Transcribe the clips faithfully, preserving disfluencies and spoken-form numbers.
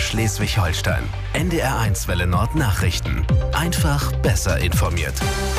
Schleswig-Holstein. N D R eins Welle Nord Nachrichten. Einfach besser informiert.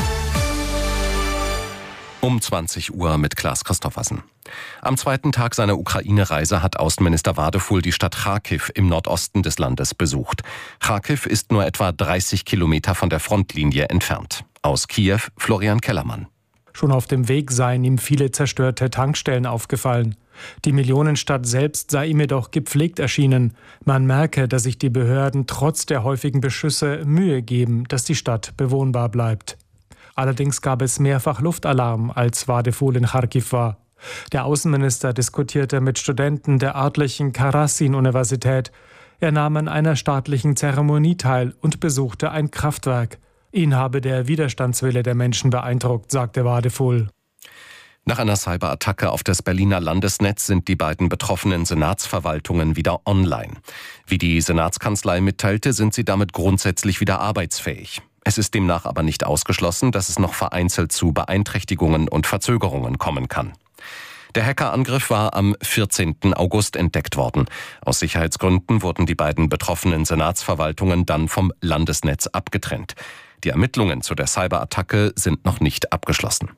Um zwanzig Uhr mit Klaas Christoffersen. Am zweiten Tag seiner Ukraine-Reise hat Außenminister Wadefuhl die Stadt Charkiw im Nordosten des Landes besucht. Charkiw ist nur etwa dreißig Kilometer von der Frontlinie entfernt. Aus Kiew Florian Kellermann. Schon auf dem Weg seien ihm viele zerstörte Tankstellen aufgefallen. Die Millionenstadt selbst sei ihm jedoch gepflegt erschienen. Man merke, dass sich die Behörden trotz der häufigen Beschüsse Mühe geben, dass die Stadt bewohnbar bleibt. Allerdings gab es mehrfach Luftalarm, als Wadefuhl in Charkiw war. Der Außenminister diskutierte mit Studenten der örtlichen Karasin-Universität. Er nahm an einer staatlichen Zeremonie teil und besuchte ein Kraftwerk. Ihn habe der Widerstandswille der Menschen beeindruckt, sagte Wadefuhl. Nach einer Cyberattacke auf das Berliner Landesnetz sind die beiden betroffenen Senatsverwaltungen wieder online. Wie die Senatskanzlei mitteilte, sind sie damit grundsätzlich wieder arbeitsfähig. Es ist demnach aber nicht ausgeschlossen, dass es noch vereinzelt zu Beeinträchtigungen und Verzögerungen kommen kann. Der Hackerangriff war am vierzehnten August entdeckt worden. Aus Sicherheitsgründen wurden die beiden betroffenen Senatsverwaltungen dann vom Landesnetz abgetrennt. Die Ermittlungen zu der Cyberattacke sind noch nicht abgeschlossen.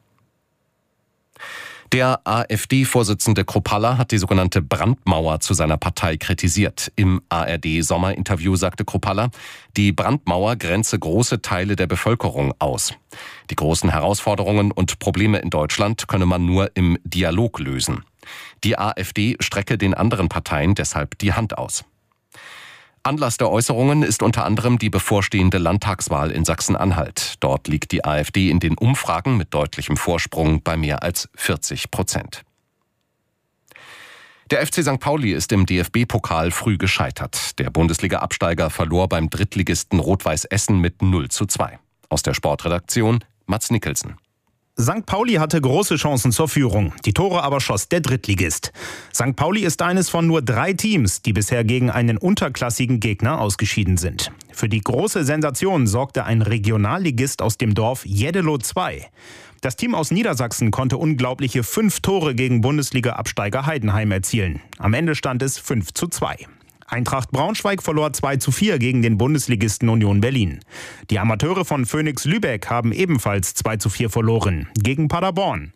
Der AfD-Vorsitzende Kruppalla hat die sogenannte Brandmauer zu seiner Partei kritisiert. Im A R D-Sommerinterview sagte Kruppalla, die Brandmauer grenze große Teile der Bevölkerung aus. Die großen Herausforderungen und Probleme in Deutschland könne man nur im Dialog lösen. Die AfD strecke den anderen Parteien deshalb die Hand aus. Anlass der Äußerungen ist unter anderem die bevorstehende Landtagswahl in Sachsen-Anhalt. Dort liegt die AfD in den Umfragen mit deutlichem Vorsprung bei mehr als vierzig Prozent. Der F C Sankt Pauli ist im D F B-Pokal früh gescheitert. Der Bundesliga-Absteiger verlor beim Drittligisten Rot-Weiß Essen mit null zu zwei. Aus der Sportredaktion Mats Nicholson. Sankt Pauli hatte große Chancen zur Führung. Die Tore aber schoss der Drittligist. Sankt Pauli ist eines von nur drei Teams, die bisher gegen einen unterklassigen Gegner ausgeschieden sind. Für die große Sensation sorgte ein Regionalligist aus dem Dorf Jeddelo zwei. Das Team aus Niedersachsen konnte unglaubliche fünf Tore gegen Bundesliga-Absteiger Heidenheim erzielen. Am Ende stand es fünf zu zwei. Eintracht Braunschweig verlor zwei zu vier gegen den Bundesligisten Union Berlin. Die Amateure von Phoenix Lübeck haben ebenfalls zwei zu vier verloren gegen Paderborn.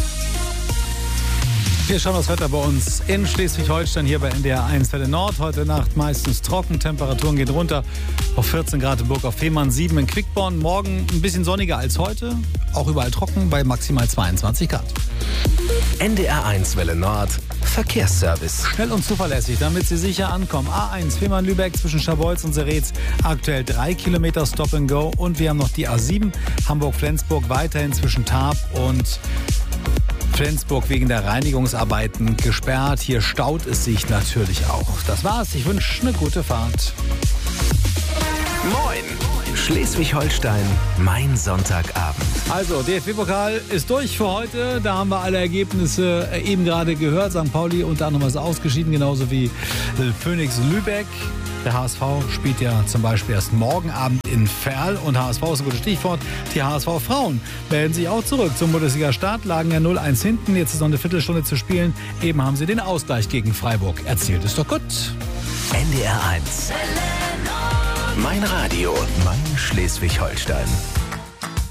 Wir schauen aufs Wetter bei uns in Schleswig-Holstein, hier bei N D R eins Welle Nord. Heute Nacht meistens trocken, Temperaturen gehen runter auf vierzehn Grad in Burg auf Fehmarn, sieben in Quickborn. Morgen ein bisschen sonniger als heute, auch überall trocken bei maximal zweiundzwanzig Grad. N D R eins Welle Nord Verkehrsservice. Schnell und zuverlässig, damit Sie sicher ankommen. A eins Fehmarn-Lübeck zwischen Scharbeutz und Seretz, aktuell drei Kilometer Stop and Go. Und wir haben noch die A sieben Hamburg-Flensburg weiterhin zwischen Tarp und Flensburg wegen der Reinigungsarbeiten gesperrt. Hier staut es sich natürlich auch. Das war's. Ich wünsche eine gute Fahrt. Moin! Schleswig-Holstein, mein Sonntagabend. Also, D F B-Pokal ist durch für heute. Da haben wir alle Ergebnisse eben gerade gehört. Sankt Pauli unter anderem ist ausgeschieden, genauso wie Phoenix Lübeck. Der H S V spielt ja zum Beispiel erst morgen Abend in Verl. Und H S V ist ein gutes Stichwort. Die H S V-Frauen melden sich auch zurück zum Bundesliga-Start, lagen ja null eins hinten. Jetzt ist noch eine Viertelstunde zu spielen. Eben haben sie den Ausgleich gegen Freiburg erzielt. Ist doch gut. N D R eins. Mein Radio, mein Schleswig-Holstein.